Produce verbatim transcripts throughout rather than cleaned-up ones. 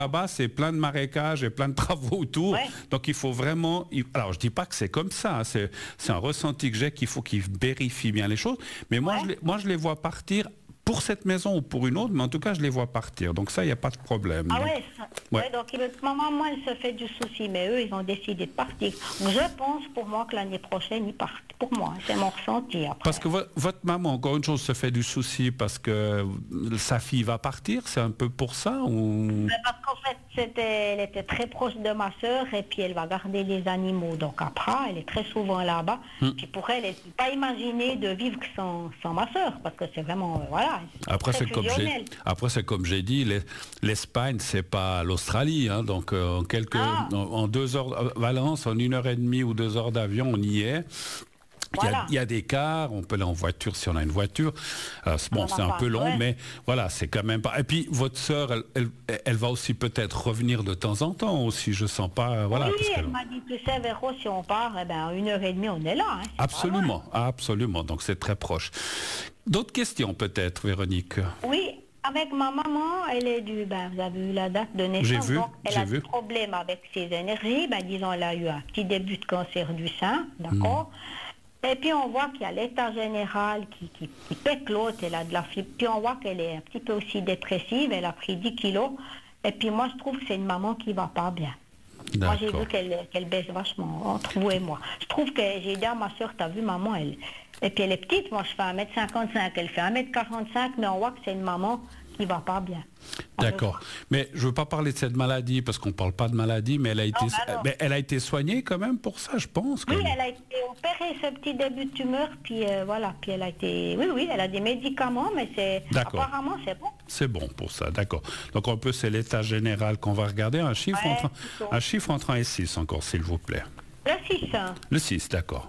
là-bas, c'est plein de marécages et plein de travaux autour. Ouais. Donc il faut vraiment... il- Alors je dis pas que c'est comme ça, hein, c'est, c'est un ressenti que j'ai qu'il faut qu'ils vérifient bien les choses. Mais moi, Ouais. je les, moi je les vois partir pour cette maison ou pour une autre, mais en tout cas je les vois partir. Donc ça, il n'y a pas de problème. Ah Donc, ouais, ça- ouais. ouais, donc le- maman, moi, elle se fait du souci, mais eux, ils ont décidé de partir. Donc, je pense pour moi que l'année prochaine, ils partent. Pour moi, c'est mon ressenti après. Parce que vo- votre maman, encore une chose, se fait du souci parce que sa fille va partir, c'est un peu pour ça ou... Mais parce qu'en fait, c'était, elle était très proche de ma sœur et puis elle va garder les animaux. Donc après, elle est très souvent là-bas. Hmm. Puis pour elle, elle ne peut pas imaginer de vivre sans, sans ma sœur parce que c'est vraiment, euh, voilà, c'est Après très c'est, comme j'ai, fusionnel. après, c'est comme j'ai dit, les- l'Espagne, c'est pas l'Australie. Hein, donc, euh, en, quelques, Ah. en, en deux heures, euh, Valence, en une heure et demie ou deux heures d'avion, on y est. Il y, a, Voilà. il y a des cars, on peut aller en voiture si on a une voiture. Euh, c'est- bon, On en a c'est un pas, peu long, ouais. mais voilà, c'est quand même pas. Et puis, votre sœur, elle, elle, elle va aussi peut-être revenir de temps en temps aussi, je sens pas. euh, Voilà, oui, parce elle qu'elle- m'a dit, tu sais, Véro, si on part, eh ben, en une heure et demie, on est là. Hein, c'est pas Absolument, absolument. Donc, c'est très proche. D'autres questions peut-être, Véronique? loin. Oui, avec ma maman, elle est du, ben, vous avez eu la date de naissance, J'ai vu, donc elle j'ai a vu. des problèmes avec ses énergies. Ben, disons, elle a eu un petit début de cancer du sein, d'accord. Et puis on voit qu'il y a l'état général qui, qui, qui pète l'autre, elle a de la fibre. Puis on voit qu'elle est un petit peu aussi dépressive, elle a pris dix kilos. Et puis moi, je trouve que c'est une maman qui va pas bien. Moi, j'ai D'accord. vu qu'elle qu'elle baisse vachement, entre vous et moi. Je trouve que j'ai dit à ma soeur, t'as vu, maman, elle... Et puis elle est petite, moi je fais un mètre cinquante-cinq, elle fait un mètre quarante-cinq, mais on voit que c'est une maman qui va pas bien. D'accord. Mais je veux pas parler de cette maladie parce qu'on parle pas de maladie, mais elle a été, bah non. mais elle a été soignée quand même pour ça, je pense. quand Oui, même. elle a été opérée, ce petit début de tumeur, puis euh, voilà, puis elle a été... Oui, oui, elle a des médicaments, mais c'est... D'accord. Apparemment, c'est bon. C'est bon pour ça, d'accord. Donc un peu c'est l'état général qu'on va regarder. Un chiffre, Ouais, entre, plutôt. un chiffre entre un et six encore, s'il vous plaît. Le six, hein. Le six, d'accord.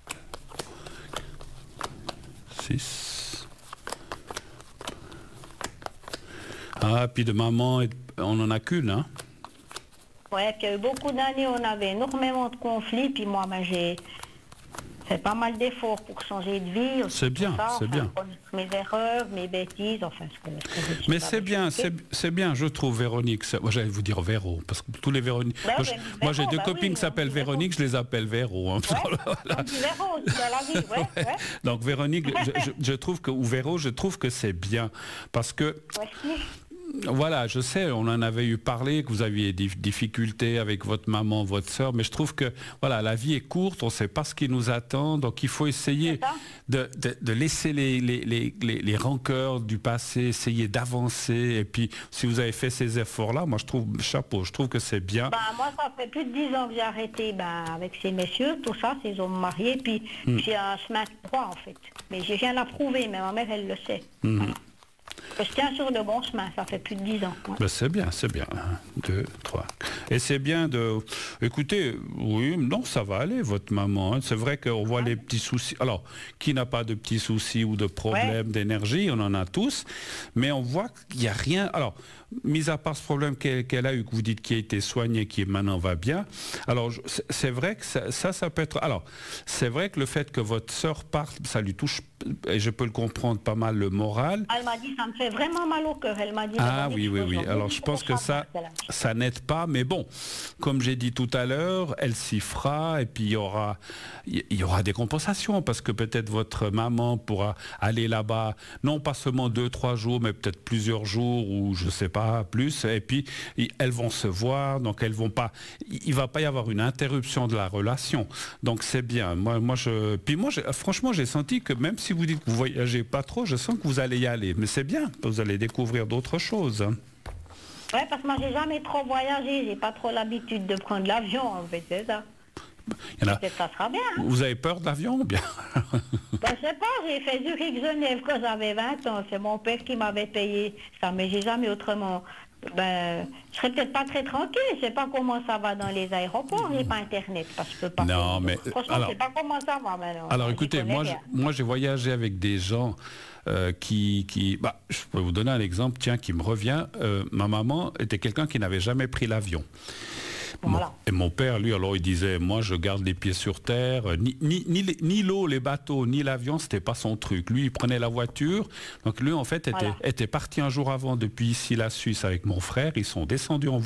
six. Ah, puis de maman, on n'en a qu'une, hein? Ouais, puis il y a eu beaucoup d'années, on avait énormément de conflits, puis moi, ben, j'ai fait pas mal d'efforts pour changer de vie. aussi, C'est bien, tout ça, c'est enfin, bien. connaître mes erreurs, mes bêtises, enfin, ce que, ce que je suis Mais pas c'est bien, expliquée. c'est, c'est bien, je trouve, Véronique. c'est- Moi, j'allais vous dire Véro, parce que tous les Véroniques... Ben moi, oui, je- Véro, moi, j'ai deux bah copines oui, qui s'appellent on dit Véro. Véronique, je les appelle Véro. hein. Ouais, Voilà. on dit Véro aussi dans la vie, ouais, ouais. Donc Véronique, je, je- je trouve que, ou Véro, je trouve que c'est bien, parce que... Merci. Voilà, je sais, on en avait eu parlé, que vous aviez des difficultés avec votre maman, votre sœur, mais je trouve que voilà, la vie est courte, on ne sait pas ce qui nous attend, donc il faut essayer C'est ça. de, de- de laisser les, les, les, les- les rancœurs du passé, essayer d'avancer, et puis si vous avez fait ces efforts-là, moi je trouve, chapeau, je trouve que c'est bien. Ben, moi, ça fait plus de dix ans que j'ai arrêté ben, avec ces messieurs, tout ça, ces hommes mariés, puis Hmm. j'ai un chemin droit, en fait. Mais j'ai rien à prouver, mais ma mère, elle le sait. Hmm. Voilà. Que je tiens sur le bon chemin, ça fait plus de dix ans. ouais. Ben, c'est bien, c'est bien. Un, deux, trois. Et c'est bien de... Écoutez, oui, non, ça va aller, votre maman. hein. C'est vrai qu'on voit les petits soucis. Alors, qui n'a pas de petits soucis ou de problèmes d'énergie? On en a tous. Mais on voit qu'il n'y a rien... Alors, mis à part ce problème qu'elle, qu'elle a eu, que vous dites qui a été soigné, qui maintenant va bien, alors, je- c'est, c'est vrai que ça, ça, ça peut être... Alors, c'est vrai que le fait que votre sœur parte, ça lui touche, et je peux le comprendre, pas mal le moral. Elle m'a dit, ça me fait vraiment mal au cœur. Elle m'a dit... Ah Véronique, oui, oui, faut oui. que j'en Alors dise je pense pour que ça, part, ça n'aide pas, mais bon, comme j'ai dit tout à l'heure, elle s'y fera et puis il y aura, il y aura des compensations parce que peut-être votre maman pourra aller là-bas, non pas seulement deux, trois jours, mais peut-être plusieurs jours ou je sais pas plus. Et puis i- elles vont se voir, donc elles vont pas, il va pas y avoir une interruption de la relation. Donc c'est bien. Moi, moi je, puis moi, j'ai- franchement, j'ai senti que même si vous dites que vous voyagez pas trop, je sens que vous allez y aller. Mais c'est bien, vous allez découvrir d'autres choses. hein. Ouais, parce que moi, j'ai jamais trop voyagé. J'ai pas trop l'habitude de prendre l'avion, en fait, c'est ça. Il y en a- Peut-être ça sera bien. hein. Vous avez peur de l'avion ou bien? Ben, je sais pas, j'ai fait Zurich-Genève quand j'avais vingt ans. C'est mon père qui m'avait payé ça, mais j'ai jamais autrement. Ben, je serais peut-être pas très tranquille. Je sais pas comment ça va dans les aéroports. J'ai pas Internet, parce que je peux pas. Non, mais, Franchement, alors- je sais pas comment ça va maintenant. Alors J'y écoutez, connais moi, rien. je- moi j'ai voyagé avec des gens euh, qui... qui bah, je peux vous donner un exemple, tiens, qui me revient. Euh, ma maman était quelqu'un qui n'avait jamais pris l'avion. Voilà. Et mon père, lui, alors il disait, moi je garde les pieds sur terre, ni, ni, ni, ni l'eau, les bateaux, ni l'avion, c'était pas son truc. Lui, il prenait la voiture. Donc lui, en fait, était, Voilà. était parti un jour avant depuis ici la Suisse avec mon frère. Ils sont descendus en